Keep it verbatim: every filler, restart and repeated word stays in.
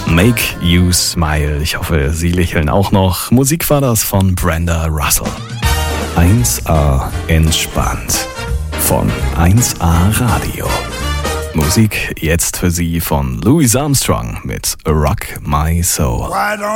Make You Smile. Ich hoffe, Sie lächeln auch noch. Musik war das von Brenda Russell. eins A entspannt. Von eins A Radio. Musik jetzt für Sie von Louis Armstrong mit Rock My Soul.